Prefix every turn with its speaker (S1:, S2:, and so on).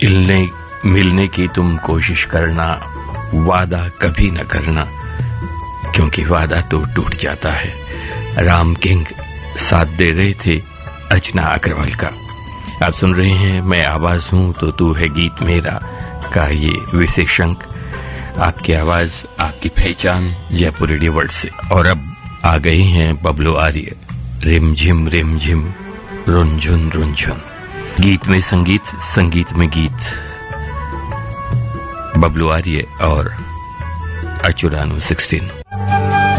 S1: मिलने की तुम कोशिश करना, वादा कभी न करना, क्योंकि वादा तो टूट जाता है। राम किंग साथ दे रहे थे अर्चना अग्रवाल का। आप सुन रहे हैं मैं आवाज हूं तो तू है गीत मेरा का ये विशेष अंक। आपकी आवाज आपकी पहचान जयपुर रेडियो वर्ल्ड से। और अब आ गए हैं बबलू आर्य, रिमझिम रिमझिम रुनझुन रुनझुन। गीत में संगीत, संगीत में गीत। बबलू आर्य और अर्चुरानो 16।